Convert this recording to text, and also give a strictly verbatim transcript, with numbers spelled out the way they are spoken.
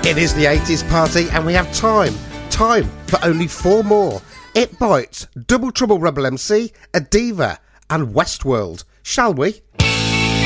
It is the eighties party and we have time, time for only four more. It Bites, Double Trouble Rebel M C, Adiva and Westworld. Shall we?